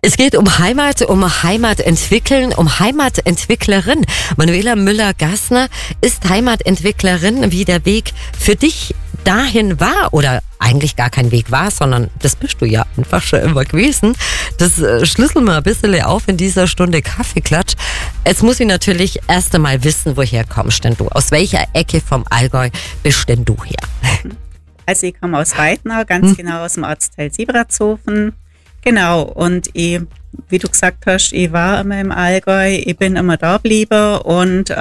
Es geht um Heimat entwickeln, um Heimatentwicklerin. Manuela Müller-Gassner ist Heimatentwicklerin. Wie der Weg für dich dahin war oder eigentlich gar kein Weg war, sondern das bist du ja einfach schon immer gewesen. Das schlüsseln wir ein bisschen auf in dieser Stunde Kaffeeklatsch. Jetzt muss ich natürlich erst einmal wissen, woher kommst denn du? Aus welcher Ecke vom Allgäu bist denn du her? Also ich komme aus Weidnau, ganz genau aus dem Ortsteil Siebratshofen. Genau, und ich, wie du gesagt hast, ich war immer im Allgäu, ich bin immer da geblieben und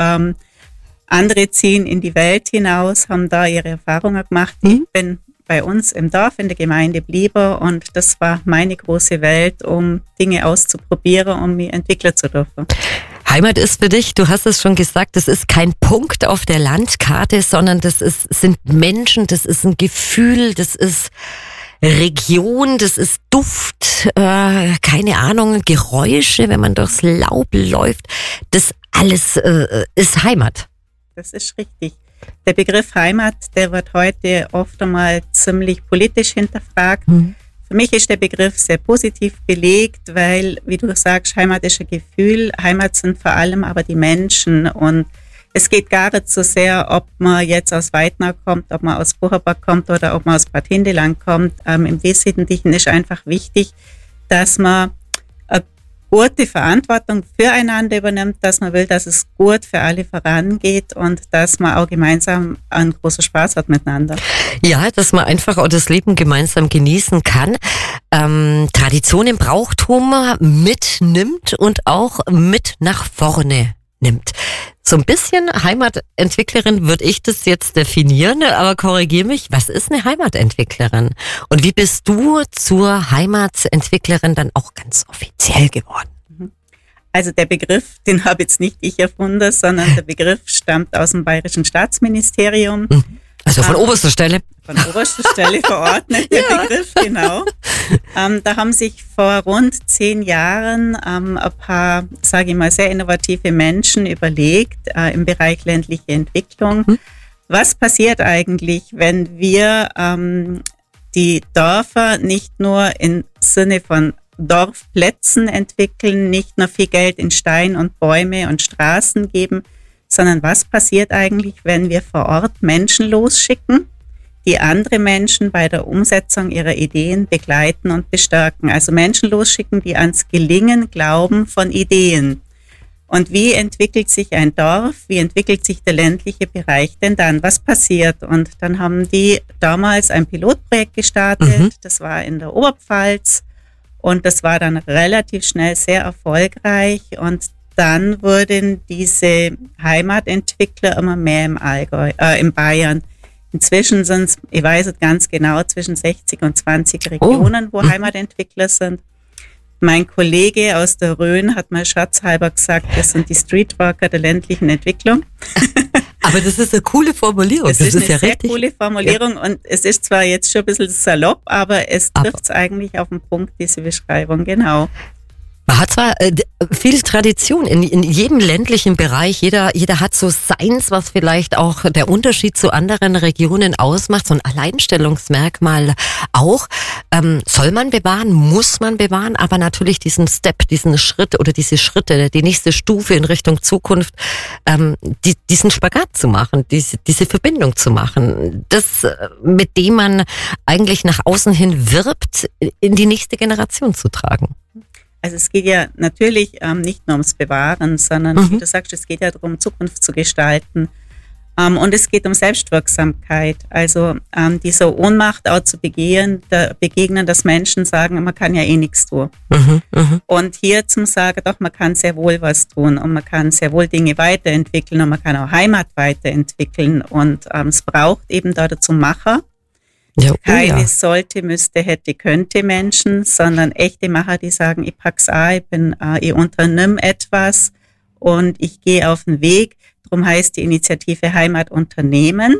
andere ziehen in die Welt hinaus, haben da ihre Erfahrungen gemacht. Ich bin bei uns im Dorf, in der Gemeinde geblieben und das war meine große Welt, um Dinge auszuprobieren, um mich entwickeln zu dürfen. Heimat ist für dich, du hast es schon gesagt, das ist kein Punkt auf der Landkarte, sondern sind Menschen, das ist ein Gefühl, das ist Region, das ist Duft, keine Ahnung, Geräusche, wenn man durchs Laub läuft. Das alles ist Heimat. Das ist richtig. Der Begriff Heimat, der wird heute oft einmal ziemlich politisch hinterfragt. Für mich ist der Begriff sehr positiv belegt, weil, wie du sagst, Heimat ist ein Gefühl. Heimat sind vor allem aber die Menschen und es geht gar nicht so sehr, ob man jetzt aus Weidnau kommt, ob man aus Bucherbach kommt oder ob man aus Bad Hindelang kommt. Im Wesentlichen ist einfach wichtig, dass man eine gute Verantwortung füreinander übernimmt, dass man will, dass es gut für alle vorangeht und dass man auch gemeinsam einen großen Spaß hat miteinander. Ja, dass man einfach auch das Leben gemeinsam genießen kann, Traditionen, Brauchtum mitnimmt und auch mit nach vorne nimmt. So ein bisschen Heimatentwicklerin würde ich das jetzt definieren, aber korrigiere mich, was ist eine Heimatentwicklerin? Und wie bist du zur Heimatentwicklerin dann auch ganz offiziell geworden? Also der Begriff, den habe jetzt nicht ich erfunden, sondern der Begriff stammt aus dem Bayerischen Staatsministerium. Also von oberster Stelle. Von oberster Stelle verordnet, der Begriff, genau. Da haben sich vor rund 10 Jahren ein paar, sage ich mal, sehr innovative Menschen überlegt im Bereich ländliche Entwicklung. Was passiert eigentlich, wenn wir die Dörfer nicht nur im Sinne von Dorfplätzen entwickeln, nicht nur viel Geld in Stein und Bäume und Straßen geben, sondern was passiert eigentlich, wenn wir vor Ort Menschen losschicken, die andere Menschen bei der Umsetzung ihrer Ideen begleiten und bestärken. Also Menschen losschicken, die ans Gelingen glauben von Ideen. Und wie entwickelt sich ein Dorf? Wie entwickelt sich der ländliche Bereich denn dann? Was passiert? Und dann haben die damals ein Pilotprojekt gestartet. Das war in der Oberpfalz und das war dann relativ schnell sehr erfolgreich und dann wurden diese Heimatentwickler immer mehr im Allgäu, in Bayern. Inzwischen sind es, ich weiß es ganz genau, zwischen 60 und 20 Regionen, wo Heimatentwickler sind. Mein Kollege aus der Rhön hat mal scherzhalber gesagt, das sind die Streetworker der ländlichen Entwicklung. Aber das ist eine coole Formulierung. Das ist eine sehr coole Formulierung und es ist zwar jetzt schon ein bisschen salopp, aber es trifft es eigentlich auf den Punkt, diese Beschreibung, genau. Man hat zwar viel Tradition in jedem ländlichen Bereich, jeder hat so seins, was vielleicht auch der Unterschied zu anderen Regionen ausmacht, so ein Alleinstellungsmerkmal auch. Soll man bewahren, muss man bewahren, aber natürlich diesen Step, diesen Schritt oder diese Schritte, die nächste Stufe in Richtung Zukunft, diesen Spagat zu machen, diese Verbindung zu machen, das, mit dem man eigentlich nach außen hin wirbt, in die nächste Generation zu tragen. Also es geht ja natürlich nicht nur ums Bewahren, sondern wie du sagst, es geht ja darum, Zukunft zu gestalten. Und es geht um Selbstwirksamkeit. Also dieser Ohnmacht auch zu begegnen, dass Menschen sagen, man kann ja eh nichts tun. Und hier zum Sagen, doch, man kann sehr wohl was tun und man kann sehr wohl Dinge weiterentwickeln und man kann auch Heimat weiterentwickeln. Und es braucht eben da dazu Macher. Ja, Keine sollte, müsste, hätte, könnte Menschen, sondern echte Macher, die sagen, ich pack's an, ich unternimm etwas und ich gehe auf den Weg. Darum heißt die Initiative Heimatunternehmen.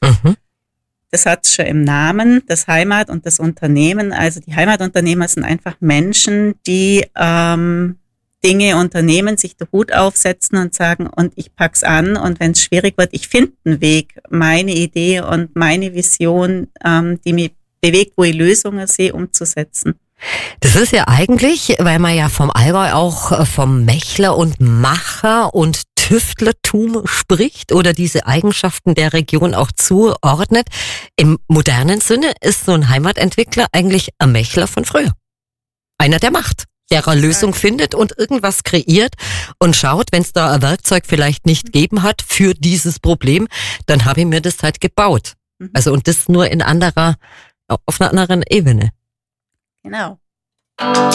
Das hat es schon im Namen, das Heimat und das Unternehmen. Also die Heimatunternehmer sind einfach Menschen, die Dinge unternehmen, sich den Hut aufsetzen und sagen, und ich pack's an und wenn es schwierig wird, ich finde einen Weg, meine Idee und meine Vision, die mich bewegt, wo ich Lösungen sehe, umzusetzen. Das ist ja eigentlich, weil man ja vom Allgäu auch vom Mächler und Macher und Tüftlertum spricht oder diese Eigenschaften der Region auch zuordnet. Im modernen Sinne ist so ein Heimatentwickler eigentlich ein Mächler von früher. Einer, der macht, der eine Lösung findet und irgendwas kreiert und schaut, wenn es da ein Werkzeug vielleicht nicht gegeben hat für dieses Problem, dann habe ich mir das halt gebaut. Also und das nur auf einer anderen Ebene. Genau.